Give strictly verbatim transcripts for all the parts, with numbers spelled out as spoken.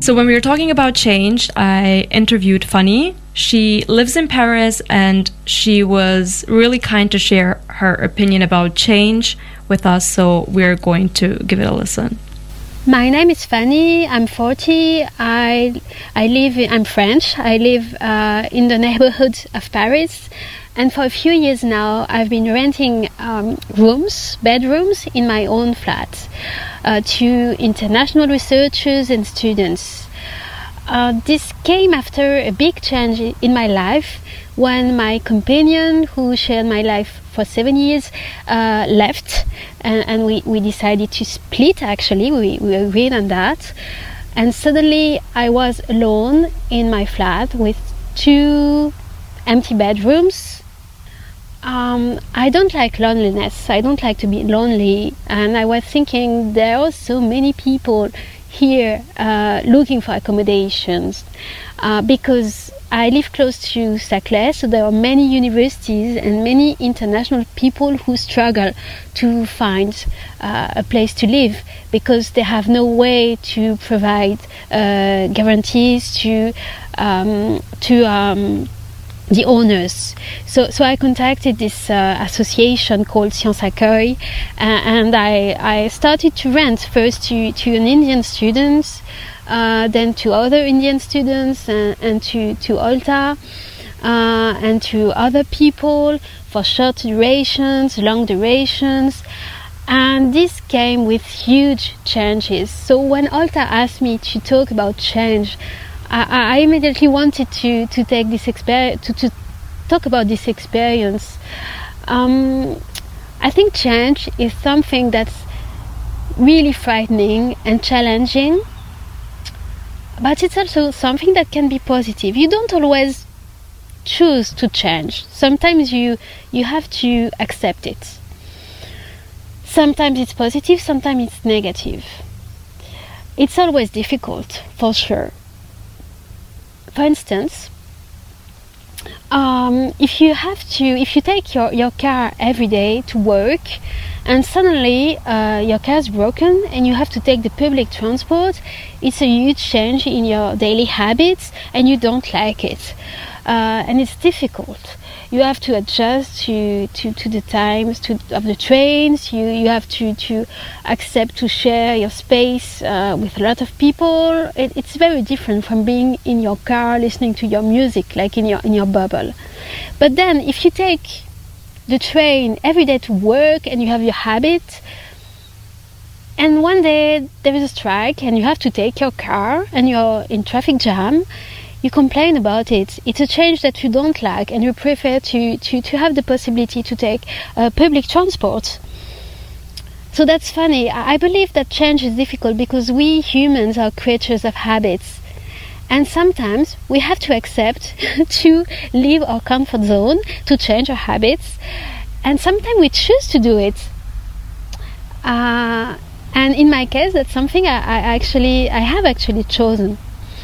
So when we were talking about change, I interviewed Fanny. She lives in Paris and she was really kind to share her opinion about change with us, so we're going to give it a listen. My name is Fanny. I'm forty. I I live. In, I'm French. I live uh, in the neighborhood of Paris, and for a few years now, I've been renting um, rooms, bedrooms, in my own flat uh, to international researchers and students. Uh, this came after a big change in my life when my companion, who shared my life for seven years, uh, left, and, and we, we decided to split. Actually, we, we agreed on that, and suddenly I was alone in my flat with two empty bedrooms. Um, I don't like loneliness. I don't like to be lonely, and I was thinking there are so many people here uh, looking for accommodations uh, because I live close to Saclay, so there are many universities and many international people who struggle to find uh, a place to live because they have no way to provide uh, guarantees to um, to um, the owners. So, so I contacted this uh, association called Sciences Accueil, uh, and I, I started to rent first to, to an Indian students, uh, then to other Indian students, and, and to, to Olta, uh, and to other people for short durations, long durations. And this came with huge changes. So when Olta asked me to talk about change, I, I immediately wanted to, to take this experience, to, to talk about this experience. Um, I think change is something that's really frightening and challenging, but it's also something that can be positive. You don't always choose to change. Sometimes you, you have to accept it. Sometimes it's positive, sometimes it's negative. It's always difficult, for sure. For instance, um, if you have to, if you take your, your car every day to work, and suddenly uh, your car is broken and you have to take the public transport, it's a huge change in your daily habits, and you don't like it, uh, and it's difficult. You have to adjust to, to, to the times to, of the trains. You, you have to, to accept to share your space uh, with a lot of people. It, it's very different from being in your car listening to your music, like in your in your bubble. But then if you take the train every day to work and you have your habit, and one day there is a strike and you have to take your car and you're in traffic jam, you complain about it. It's a change that you don't like, and you prefer to, to, to have the possibility to take uh, public transport. So that's funny. I believe that change is difficult because we humans are creatures of habits. And sometimes we have to accept to leave our comfort zone, to change our habits. And sometimes we choose to do it. Uh, and in my case, that's something I, I actually, I have actually chosen.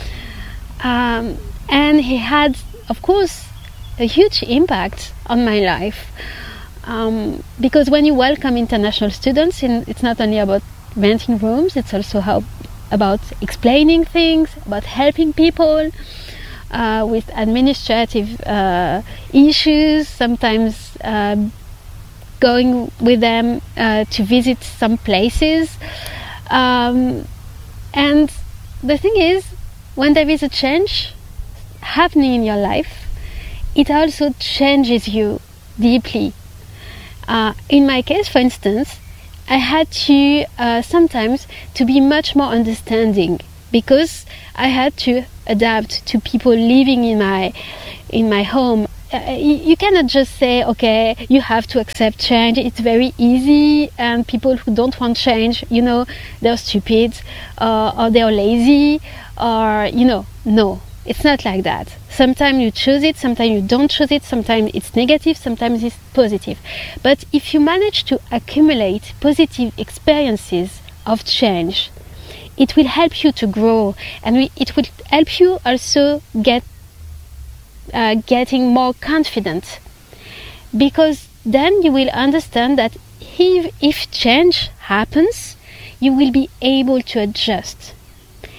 Um, and he had, of course, a huge impact on my life. Um, because when you welcome international students, in, it's not only about renting rooms, it's also how, about explaining things, about helping people uh, with administrative uh, issues, sometimes uh, going with them uh, to visit some places. Um, and the thing is, when there is a change happening in your life, it also changes you deeply. Uh, in my case, for instance, I had to uh, sometimes to be much more understanding because I had to adapt to people living in my in my home. Uh, you, you cannot just say, okay, you have to accept change. It's very easy, and people who don't want change, you know, they're stupid, uh, or they're lazy, or, you know, no, it's not like that. Sometimes you choose it, sometimes you don't choose it, sometimes it's negative, sometimes it's positive. But if you manage to accumulate positive experiences of change, it will help you to grow, and we, it will help you also get uh, getting more confident, because then you will understand that if, if change happens, you will be able to adjust.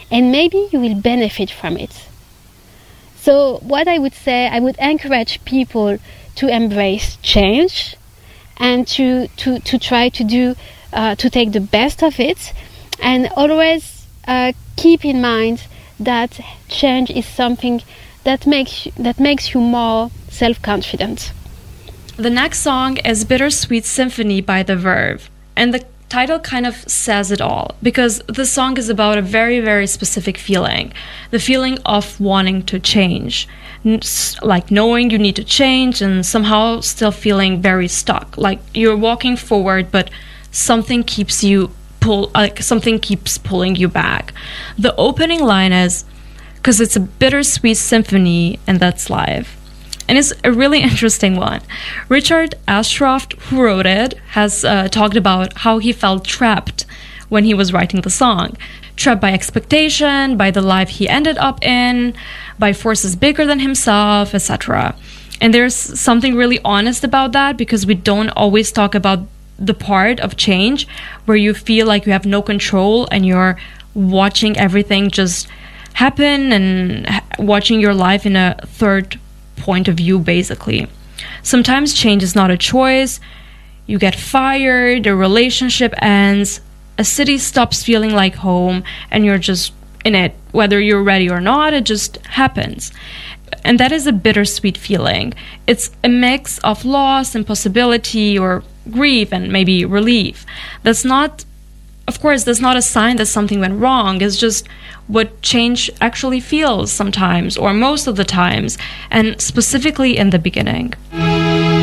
and maybe you will benefit from it. So what I would say, I would encourage people to embrace change and to, to, to try to do, uh, to take the best of it, and always uh, keep in mind that change is something that makes, that makes you more self-confident. The next song is Bittersweet Symphony by The Verve, and the title kind of says it all, because the song is about a very, very specific feeling, the feeling of wanting to change, like knowing you need to change and somehow still feeling very stuck, like you're walking forward but something keeps you pull like something keeps pulling you back. The opening line is, because it's a bittersweet symphony and that's life. And it's a really interesting one. Richard Ashcroft, who wrote it, has uh, talked about how he felt trapped when he was writing the song. Trapped by expectation, by the life he ended up in, by forces bigger than himself, et cetera. And there's something really honest about that, because we don't always talk about the part of change where you feel like you have no control and you're watching everything just happen and watching your life in a third point of view, basically. Sometimes change is not a choice. You get fired, a relationship ends, a city stops feeling like home, and you're just in it. Whether you're ready or not, it just happens. And that is a bittersweet feeling. It's a mix of loss and possibility, or grief and maybe relief. That's not, of course, that's not a sign that something went wrong. It's just what change actually feels sometimes, or most of the times, and specifically in the beginning.